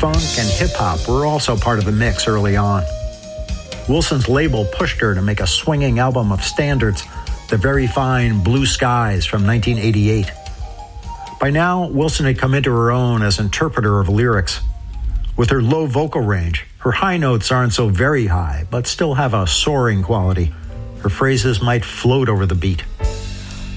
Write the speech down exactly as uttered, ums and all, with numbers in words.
Funk and hip-hop were also part of the mix early on. Wilson's label pushed her to make a swinging album of standards, the very fine Blue Skies from nineteen eighty-eight. By now, Wilson had come into her own as interpreter of lyrics. With her low vocal range, her high notes aren't so very high, but still have a soaring quality. Her phrases might float over the beat.